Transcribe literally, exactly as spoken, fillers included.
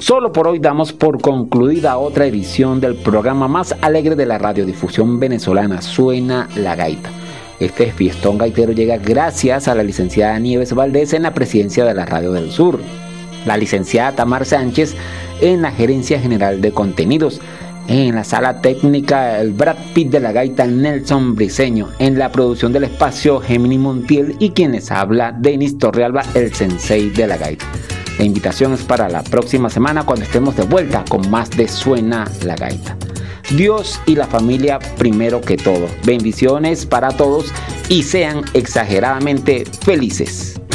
Solo por hoy damos por concluida otra edición del programa más alegre de la radiodifusión venezolana, Suena la Gaita. Este fiestón gaitero llega gracias a la licenciada Nieves Valdés en la presidencia de la Radio del Sur, la licenciada Tamar Sánchez en la gerencia general de contenidos, en la sala técnica el Brad Pitt de la gaita Nelson Briceño, en la producción del espacio Gemini Montiel y quienes habla Denis Torrealba, el sensei de la gaita. La invitación es para la próxima semana cuando estemos de vuelta con más de Suena la Gaita. Dios y la familia primero que todo. Bendiciones para todos y sean exageradamente felices.